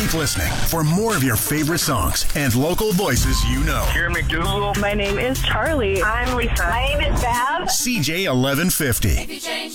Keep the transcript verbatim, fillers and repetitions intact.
Keep listening for more of your favorite songs and local voices you know. Karen McDougal. My name is Charlie. I'm Lisa. My name is Bev. C J eleven fifty.